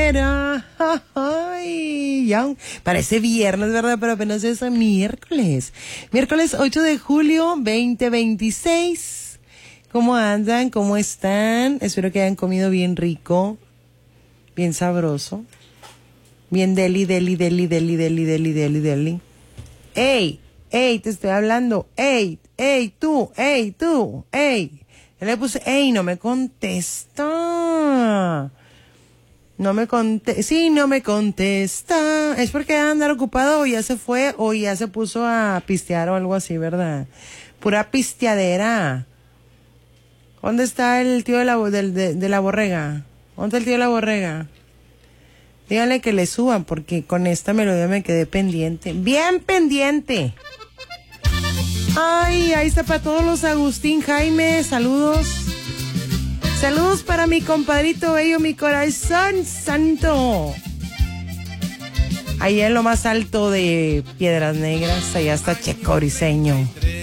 quiera. Ay, ya parece viernes, ¿verdad? Pero apenas es miércoles. Miércoles 8 de julio 2026. ¿Cómo andan? ¿Cómo están? Espero que hayan comido bien rico, bien sabroso, bien deli. ¡Ey! Te estoy hablando. ¡Ey! Tú! ¡Ey! Ya le puse, ¡ey! No me contesta. No me contesta. Es porque debe andar ocupado o ya se fue o ya se puso a pistear o algo así, ¿verdad? Pura pisteadera. ¿Dónde está el tío de la borrega? ¿Dónde está el tío de la borrega? Díganle que le suban porque con esta melodía me quedé pendiente. ¡Bien pendiente! Ay, ahí está para todos los Agustín Jaime. Saludos. Saludos para mi compadrito bello, mi corazón santo. Ahí en lo más alto de Piedras Negras, allá está Checo Briseño.